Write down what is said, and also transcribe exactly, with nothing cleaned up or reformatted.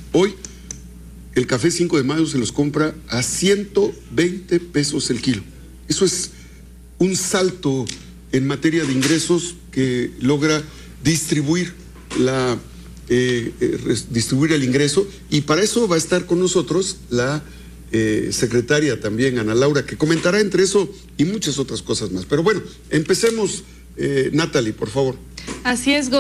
Hoy el café cinco de mayo se los compra a ciento veinte pesos el kilo. Eso es un salto en materia de ingresos que logra distribuir la eh, eh, distribuir el ingreso, y para eso va a estar con nosotros la eh, secretaria también, Ana Laura, que comentará entre eso y muchas otras cosas más. Pero bueno, empecemos, eh, Natalie, por favor. Así es,